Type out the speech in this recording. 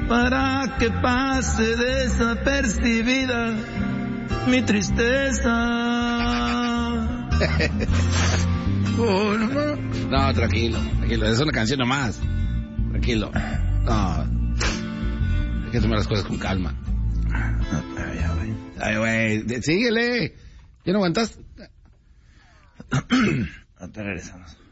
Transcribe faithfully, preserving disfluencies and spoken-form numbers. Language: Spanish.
para que pase desapercibida mi tristeza. Oh, no. No, tranquilo, tranquilo, es una canción nomás. Tranquilo. No, hay que tomar las cosas con calma. Ay, güey, síguele. ¿Ya no aguantas? Ahorita regresamos.